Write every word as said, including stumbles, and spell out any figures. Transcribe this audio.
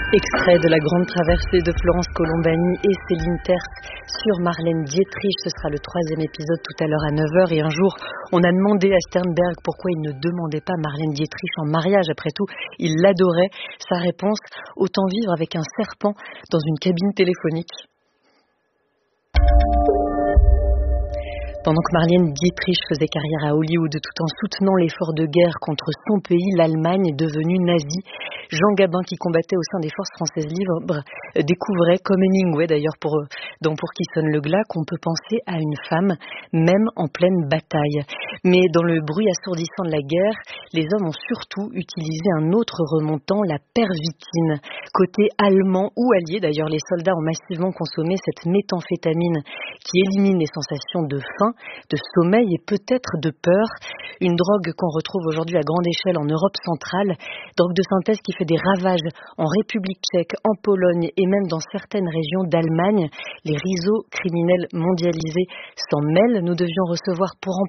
Extrait de la grande traversée de Florence Colombani et Céline Tertre sur Marlène Dietrich. Ce sera le troisième épisode tout à l'heure à neuf heures. Et un jour, on a demandé à Sternberg pourquoi il ne demandait pas Marlène Dietrich en mariage. Après tout, il l'adorait. Sa réponse, autant vivre avec un serpent dans une cabine téléphonique. Pendant que Marlène Dietrich faisait carrière à Hollywood tout en soutenant l'effort de guerre contre son pays, l'Allemagne devenue nazie, Jean Gabin, qui combattait au sein des forces françaises libres, découvrait, comme Hemingway d'ailleurs pour, dans Pour qui sonne le glas, qu'on peut penser à une femme, même en pleine bataille. Mais dans le bruit assourdissant de la guerre, les hommes ont surtout utilisé un autre remontant, la pervitine. Côté allemand ou allié, d'ailleurs, les soldats ont massivement consommé cette méthamphétamine qui élimine les sensations de faim, de sommeil et peut-être de peur. Une drogue qu'on retrouve aujourd'hui à grande échelle en Europe centrale, drogue de synthèse qui fait des ravages en République tchèque, en Pologne et même dans certaines régions d'Allemagne. Les réseaux criminels mondialisés s'en mêlent. Nous devions recevoir pour en